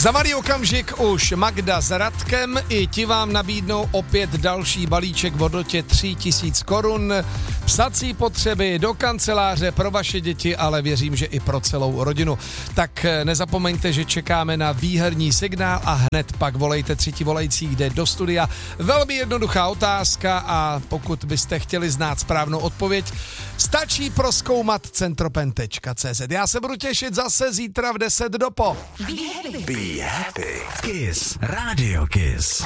Za malý okamžik už Magda s Radkem, i ti vám nabídnou opět další balíček v hodnotě 3000 korun. Psací potřeby do kanceláře pro vaše děti, ale věřím, že i pro celou rodinu. Tak nezapomeňte, že čekáme na výherní signál a hned pak volejte, třetí volající jde do studia. Velmi jednoduchá otázka a pokud byste chtěli znát správnou odpověď, stačí prozkoumat centropen.cz. Já se budu těšit zase zítra v 10 do po. Be happy. Kiss. Radio Kiss.